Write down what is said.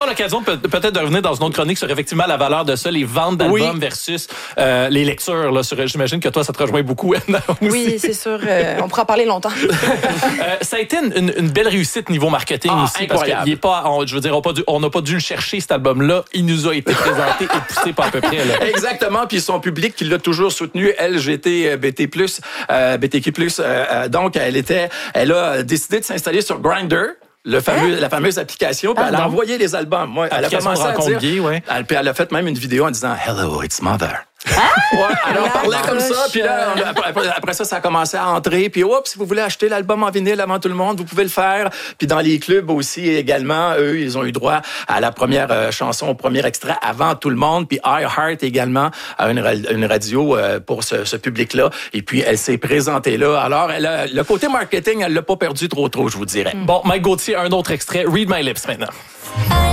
l'occasion peut-être de revenir dans une autre chronique sur effectivement la valeur de ça, les ventes d'albums versus les lectures. Là, j'imagine que toi, ça te rejoint beaucoup, Anna, aussi. Oui, c'est sûr. On pourra en parler longtemps. Ça a été une belle réussite niveau marketing aussi. Incroyable. Parce qu'il est pas, je veux dire, on n'a pas dû le chercher, cet album-là. Il nous a été présenté et poussé par à peu près. Là. Exactement. Puis son public qui l'a toujours soutenu, LGBT+, BTQ+. Donc, elle a décidé de s'installer sur Grindr. La fameuse application, puis elle a envoyé les albums. Ouais, elle a commencé à dire, gay, ouais. elle a fait même une vidéo en disant « Hello, it's mother ». Ouais, alors on parlait comme ça, puis là, après ça a commencé à entrer, puis si vous voulez acheter l'album en vinyle avant tout le monde, vous pouvez le faire. Puis dans les clubs aussi également, eux, ils ont eu droit à la première chanson, au premier extrait avant tout le monde. Puis iHeart également a une radio pour ce public-là. Et puis elle s'est présentée là. Alors le côté marketing, elle l'a pas perdu trop, je vous dirais. Bon, Mike Gauthier, un autre extrait, Read My Lips maintenant.